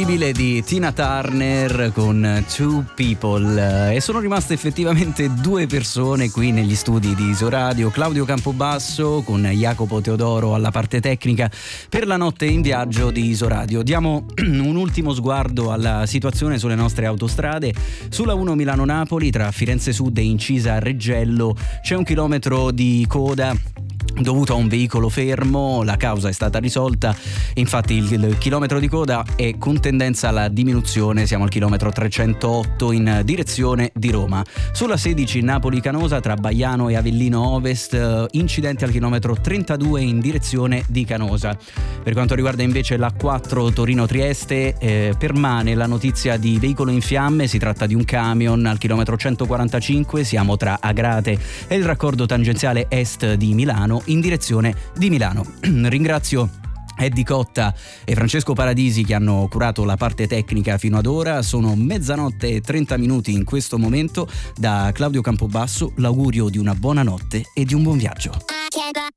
incredibile di Tina Turner con Two People, e sono rimaste effettivamente due persone qui negli studi di Isoradio: Claudio Campobasso con Jacopo Teodoro alla parte tecnica per la notte in viaggio di Isoradio. Diamo un ultimo sguardo alla situazione sulle nostre autostrade. Sulla 1 Milano-Napoli tra Firenze Sud e Incisa a Reggello c'è 1 chilometro di coda dovuto a un veicolo fermo. La causa è stata risolta, infatti il chilometro di coda è con tendenza alla diminuzione, siamo al chilometro 308 in direzione di Roma. Sulla 16 Napoli-Canosa tra Baiano e Avellino Ovest, incidente al chilometro 32 in direzione di Canosa. Per quanto riguarda invece la 4 Torino-Trieste, permane la notizia di veicolo in fiamme, si tratta di un camion al chilometro 145, siamo tra Agrate e il raccordo tangenziale est di Milano in direzione di Milano. Ringrazio Eddie Cotta e Francesco Paradisi che hanno curato la parte tecnica fino ad ora. Sono 00:30 in questo momento. Da Claudio Campobasso l'augurio di una buona notte e di un buon viaggio.